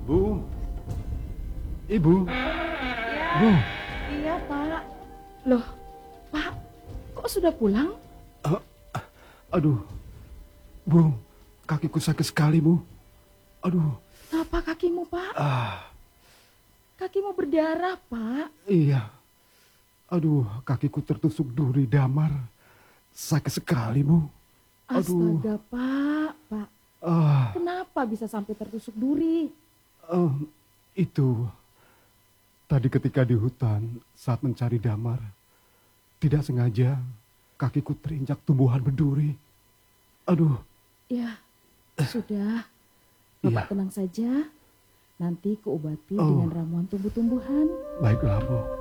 Bu, Ibu, Ya, Bu. iya Pak. Loh, Pak, kok sudah pulang? Eh, aduh, Bu, kakiku sakit sekali, Bu. Aduh, Apa kakimu, Pak? ah, Kakimu berdarah, Pak. iya. Aduh, kakiku tertusuk duri damar. Sakit sekali, Bu. Aduh, Astaga, Pak. ah, Kenapa bisa sampai tertusuk duri? eh, itu tadi ketika di hutan saat mencari damar, tidak sengaja kakiku terinjak tumbuhan berduri. Aduh, Ya, sudah. iya. Bapak tenang saja. Nanti kuobati Oh. dengan ramuan tumbuh-tumbuhan. Baiklah, Bu.